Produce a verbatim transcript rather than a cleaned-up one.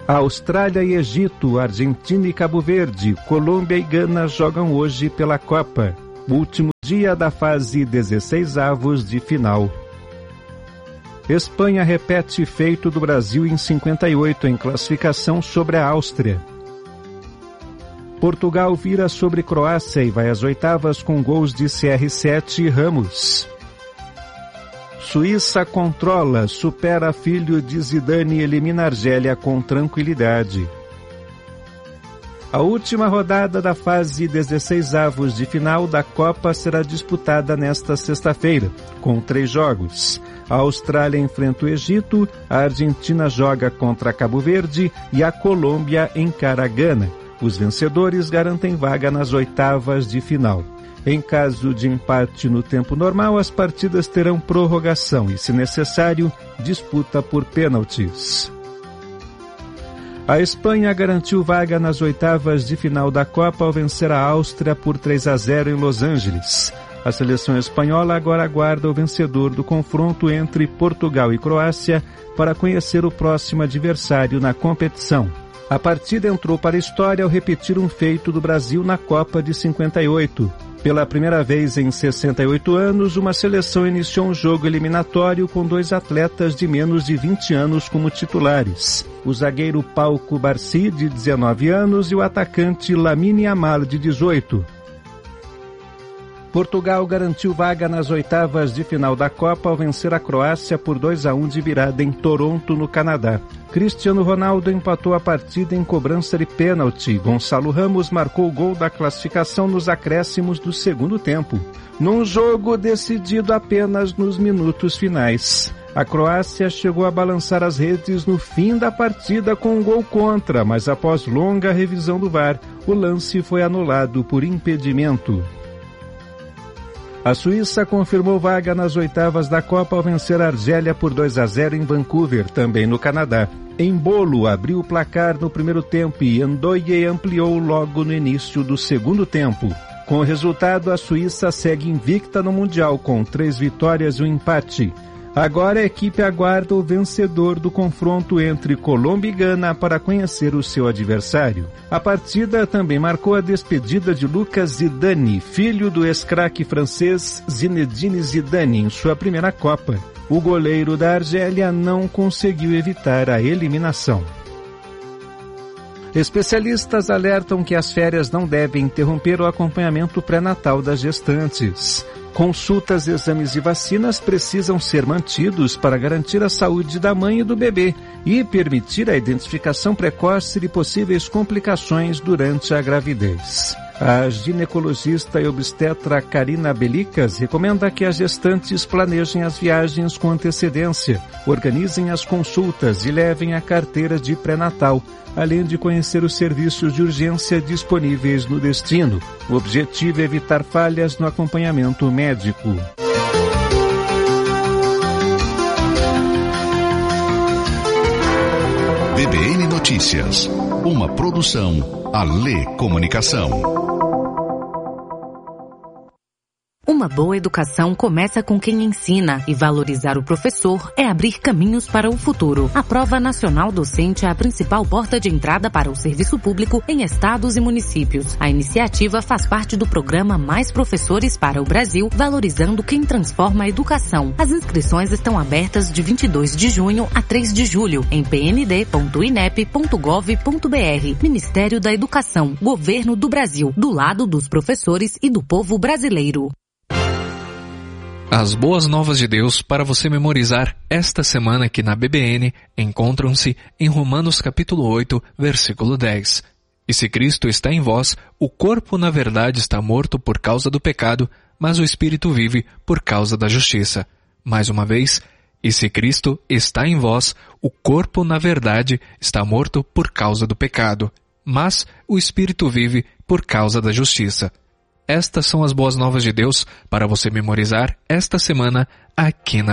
Austrália e Egito, Argentina e Cabo Verde, Colômbia e Gana jogam hoje pela Copa. Último dia da fase dezesseisavos de final. Espanha repete feito do Brasil em cinquenta e oito em classificação sobre a Áustria. Portugal vira sobre Croácia e vai às oitavas com gols de C R sete e Ramos. Suíça controla, supera filho de Zidane e elimina Argélia com tranquilidade. A última rodada da fase dezesseisavos de final da Copa será disputada nesta sexta-feira, com três jogos. A Austrália enfrenta o Egito, a Argentina joga contra Cabo Verde e a Colômbia encara a Gana. Os vencedores garantem vaga nas oitavas de final. Em caso de empate no tempo normal, as partidas terão prorrogação e, se necessário, disputa por pênaltis. A Espanha garantiu vaga nas oitavas de final da Copa ao vencer a Áustria por três a zero em Los Angeles. A seleção espanhola agora aguarda o vencedor do confronto entre Portugal e Croácia para conhecer o próximo adversário na competição. A partida entrou para a história ao repetir um feito do Brasil na Copa de cinquenta e oito. Pela primeira vez em sessenta e oito anos, uma seleção iniciou um jogo eliminatório com dois atletas de menos de vinte anos como titulares. O zagueiro Pau Cubarsí, de dezenove anos, e o atacante Lamine Yamal, de dezoito. Portugal garantiu vaga nas oitavas de final da Copa ao vencer a Croácia por dois a um de virada em Toronto, no Canadá. Cristiano Ronaldo empatou a partida em cobrança de pênalti. Gonçalo Ramos marcou o gol da classificação nos acréscimos do segundo tempo, num jogo decidido apenas nos minutos finais. A Croácia chegou a balançar as redes no fim da partida com um gol contra, mas após longa revisão do V A R, o lance foi anulado por impedimento. A Suíça confirmou vaga nas oitavas da Copa ao vencer a Argélia por dois a zero em Vancouver, também no Canadá. Embolo abriu o placar no primeiro tempo e Ndoye ampliou logo no início do segundo tempo. Com o resultado, a Suíça segue invicta no Mundial com três vitórias e um empate. Agora a equipe aguarda o vencedor do confronto entre Colômbia e Gana para conhecer o seu adversário. A partida também marcou a despedida de Lucas Zidane, filho do ex-craque francês Zinedine Zidane, em sua primeira Copa. O goleiro da Argélia não conseguiu evitar a eliminação. Especialistas alertam que as férias não devem interromper o acompanhamento pré-natal das gestantes. Consultas, exames e vacinas precisam ser mantidos para garantir a saúde da mãe e do bebê e permitir a identificação precoce de possíveis complicações durante a gravidez. A ginecologista e obstetra Karina Belicas recomenda que as gestantes planejem as viagens com antecedência, organizem as consultas e levem a carteira de pré-natal, além de conhecer os serviços de urgência disponíveis no destino. O objetivo é evitar falhas no acompanhamento médico. B B N Notícias, uma produção Alê Comunicação. Uma boa educação começa com quem ensina, e valorizar o professor é abrir caminhos para o futuro. A Prova Nacional Docente é a principal porta de entrada para o serviço público em estados e municípios. A iniciativa faz parte do programa Mais Professores para o Brasil, valorizando quem transforma a educação. As inscrições estão abertas de vinte e dois de junho a três de julho em p n d ponto inep ponto gov ponto b r. Ministério da Educação, Governo do Brasil, do lado dos professores e do povo brasileiro. As boas novas de Deus para você memorizar esta semana aqui na B B N encontram-se em Romanos capítulo oito, versículo dez. E se Cristo está em vós, o corpo na verdade está morto por causa do pecado, mas o espírito vive por causa da justiça. Mais uma vez, e se Cristo está em vós, o corpo na verdade está morto por causa do pecado, mas o espírito vive por causa da justiça. Estas são as boas novas de Deus para você memorizar esta semana aqui na